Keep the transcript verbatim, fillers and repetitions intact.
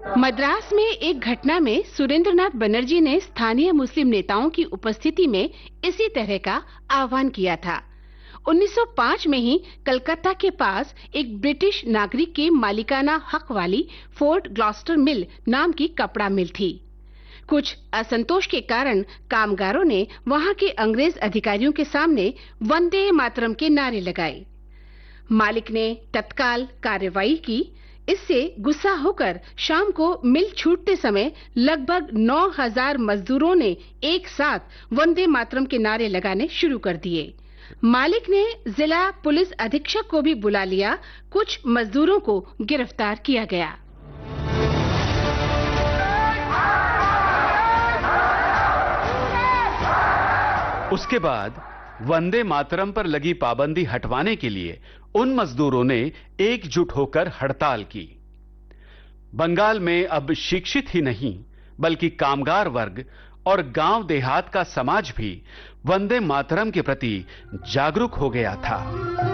मद्रास में एक घटना में सुरेंद्रनाथ बनर्जी ने स्थानीय मुस्लिम नेताओं की उपस्थिति में इसी तरह का आह्वान किया था। उन्नीस सौ पाँच में ही कलकत्ता के पास एक ब्रिटिश नागरिक के मालिकाना हक वाली फोर्ट ग्लॉस्टर मिल नाम की कपड़ा मिल थी। कुछ असंतोष के कारण कामगारों ने वहां के अंग्रेज अधिकारियों के सामने वंदे मातरम के नारे लगाए। मालिक ने तत्काल कार्रवाई की। इससे गुस्सा होकर शाम को मिल छूटते समय लगभग नौ हज़ार मजदूरों ने एक साथ वंदे मातरम के नारे लगाने शुरू कर दिए। मालिक ने जिला पुलिस अधीक्षक को भी बुला लिया। कुछ मजदूरों को गिरफ्तार किया गया। उसके बाद वंदे मातरम पर लगी पाबंदी हटवाने के लिए उन मजदूरों ने एकजुट होकर हड़ताल की। बंगाल में अब शिक्षित ही नहीं बल्कि कामगार वर्ग और गांव देहात का समाज भी वंदे मातरम के प्रति जागरूक हो गया था।